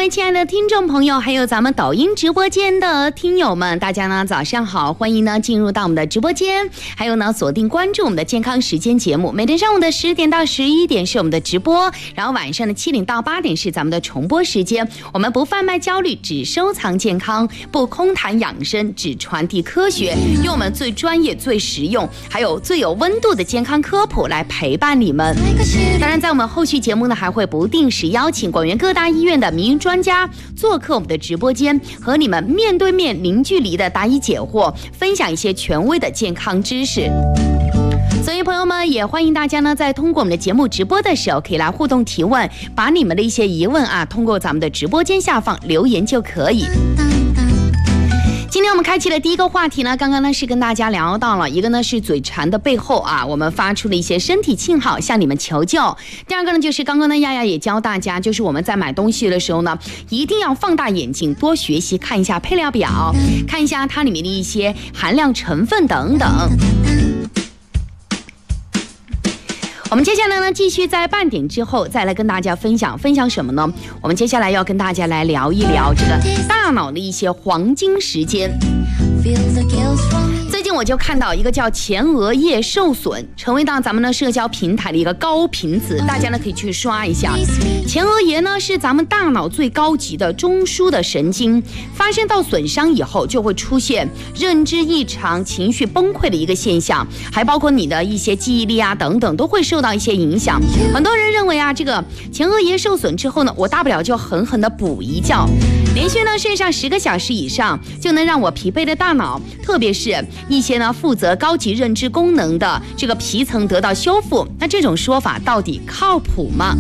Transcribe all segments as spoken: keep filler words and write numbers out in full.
位亲爱的听众朋友，还有咱们抖音直播间的听友们，大家呢早上好，欢迎呢进入到我们的直播间，还有呢锁定关注我们的健康时间节目。每天上午的十点到十一点是我们的直播，然后晚上的七点到八点是咱们的重播时间。我们不贩卖焦虑，只收藏健康，不空谈养生，只传递科学，用我们最专业、最实用，还有最有温度的健康科普来陪伴你们。当然，在我们后续节目呢，还会不定时邀请广元各大医院的名医专家做客我们的直播间，和你们面对面、零距离的答疑解惑，分享一些权威的健康知识。所以朋友们也欢迎大家呢，在通过我们的节目直播的时候，可以来互动提问，把你们的一些疑问啊，通过咱们的直播间下方留言就可以。今天我们开启的第一个话题呢，刚刚呢是跟大家聊到了一个呢是嘴馋的背后啊，我们发出了一些身体信号向你们求救。第二个呢就是刚刚呢亚亚也教大家，就是我们在买东西的时候呢，一定要放大眼睛，多学习，看一下配料表，看一下它里面的一些含量成分等等。我们接下来呢，继续在半点之后再来跟大家分享分享什么呢？我们接下来要跟大家来聊一聊这个大脑的一些黄金时间。最近我就看到一个叫前额叶受损，成为到咱们的社交平台的一个高频词，大家呢可以去刷一下。前额叶呢是咱们大脑最高级的中枢的神经，发生到损伤以后就会出现认知异常、情绪崩溃的一个现象，还包括你的一些记忆力啊等等都会受到一些影响。很多人认为啊，这个前额叶受损之后呢，我大不了就狠狠的补一觉，连续呢睡上十个小时以上，就能让我疲惫的大脑，特别是一些呢负责高级认知功能的这个皮层得到修复。那这种说法到底靠谱吗？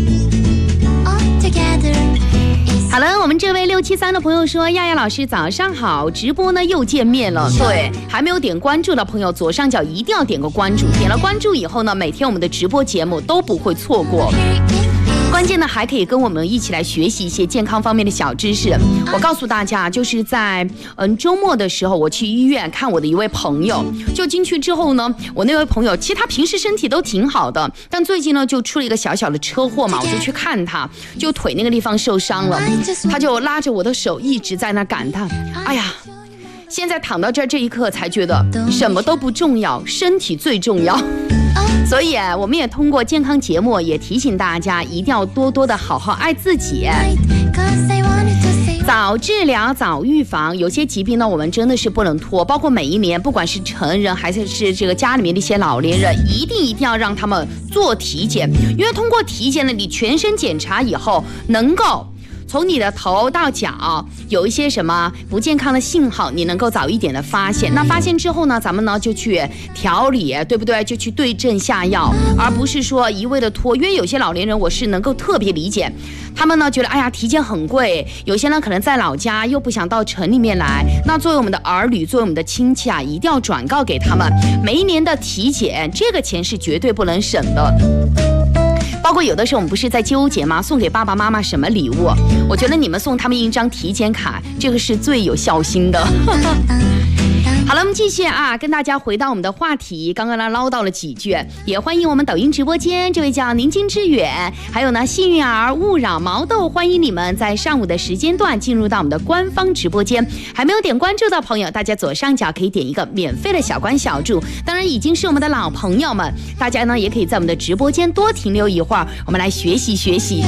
好了，我们这位六七三的朋友说，亚亚老师早上好，直播呢又见面了。对，还没有点关注的朋友，左上角一定要点个关注，点了关注以后呢，每天我们的直播节目都不会错过。关键呢，还可以跟我们一起来学习一些健康方面的小知识。我告诉大家，就是在嗯周末的时候，我去医院看我的一位朋友，就进去之后呢，我那位朋友其实他平时身体都挺好的，但最近呢就出了一个小小的车祸嘛，我就去看他，就腿那个地方受伤了，他就拉着我的手一直在那感叹，哎呀，现在躺到这儿这一刻才觉得什么都不重要，身体最重要。所以我们也通过健康节目也提醒大家，一定要多多的好好爱自己，早治疗早预防。有些疾病呢我们真的是不能拖，包括每一年不管是成人还是是这个家里面的一些老年人，一定一定要让他们做体检，因为通过体检呢，你全身检查以后能够从你的头到脚有一些什么不健康的信号，你能够早一点的发现。那发现之后呢，咱们呢就去调理，对不对？就去对症下药，而不是说一味的拖。因为有些老年人我是能够特别理解，他们呢觉得哎呀体检很贵，有些呢可能在老家又不想到城里面来。那作为我们的儿女，作为我们的亲戚啊，一定要转告给他们，每一年的体检这个钱是绝对不能省的。包括有的时候我们不是在纠结吗？送给爸爸妈妈什么礼物？我觉得你们送他们一张体检卡，这个是最有孝心的。好了，我们继续啊，跟大家回到我们的话题。刚刚呢唠叨了几句，也欢迎我们抖音直播间这位叫宁静致远，还有呢幸运儿、勿扰、毛豆，欢迎你们在上午的时间段进入到我们的官方直播间。还没有点关注的朋友，大家左上角可以点一个免费的小关小注。当然已经是我们的老朋友们，大家呢也可以在我们的直播间多停留一会儿，我们来学习学习。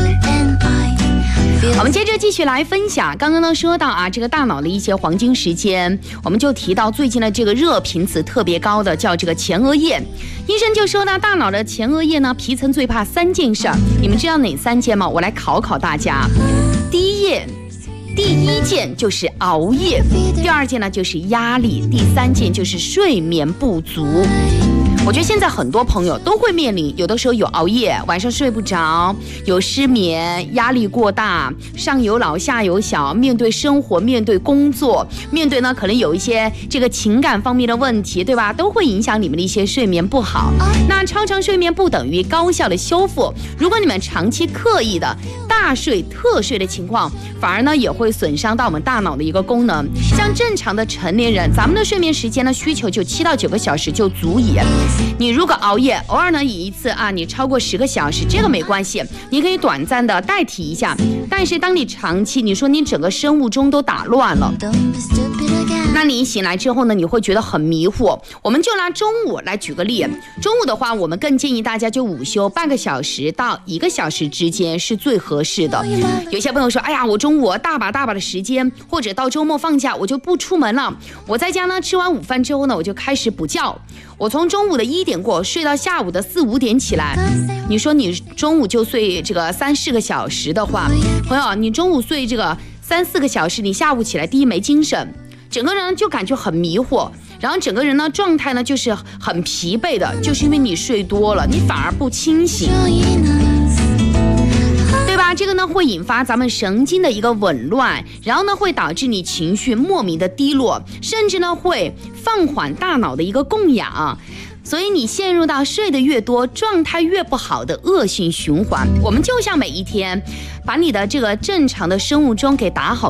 我们接着继续来分享，刚刚呢说到啊，这个大脑的一些黄金时间，我们就提到最近的这个热频词特别高的叫这个前额叶。医生就说呢，大脑的前额叶呢，皮层最怕三件事儿，你们知道哪三件吗？我来考考大家。第一件，第一件就是熬夜，第二件呢就是压力，第三件就是睡眠不足。我觉得现在很多朋友都会面临，有的时候有熬夜，晚上睡不着，有失眠，压力过大，上有老下有小，面对生活，面对工作，面对呢可能有一些这个情感方面的问题，对吧？都会影响你们的一些睡眠不好。那超长睡眠不等于高效的修复，如果你们长期刻意的大睡特睡的情况，反而呢也会损伤到我们大脑的一个功能。像正常的成年人，咱们的睡眠时间呢需求就七到九个小时就足以。你如果熬夜，偶尔呢以一次啊，你超过十个小时，这个没关系，你可以短暂的代替一下。但是当你长期，你说你整个生物钟都打乱了，那你一醒来之后呢，你会觉得很迷糊。我们就拿中午来举个例，中午的话，我们更建议大家就午休半个小时到一个小时之间是最合适的。有些朋友说，哎呀，我中午大把大把的时间，或者到周末放假我就不出门了，我在家呢吃完午饭之后呢，我就开始补觉，我从中午的一点过睡到下午的四五点起来。你说你中午就睡这个三四个小时的话，朋友，你中午睡这个三四个小时，你下午起来第一没精神，整个人就感觉很迷惑，然后整个人呢状态呢就是很疲惫的，就是因为你睡多了，你反而不清醒，对吧？这个呢会引发咱们神经的一个紊乱，然后呢会导致你情绪莫名的低落，甚至呢会放缓大脑的一个供氧。所以你陷入到睡得越多，状态越不好的恶性循环。我们就像每一天把你的这个正常的生物钟给打好。